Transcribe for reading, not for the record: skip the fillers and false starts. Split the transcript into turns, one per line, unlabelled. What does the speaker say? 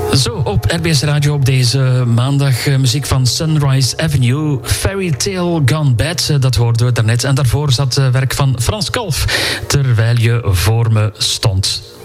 Zo, op RBS Radio op deze maandag muziek van Sunrise Avenue. Fairy Tale Gone Bad, dat hoorden we daarnet. En daarvoor zat werk van Frans Kalf, Terwijl je voor me stond.